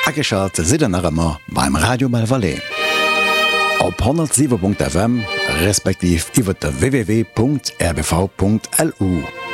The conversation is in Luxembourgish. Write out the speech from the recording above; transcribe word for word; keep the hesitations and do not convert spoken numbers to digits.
Ageschalt si nachmmer beim Radio Malvalais. Op hundertsieben Punkt F M respektiv iwwer der w w w Punkt r b v Punkt l u.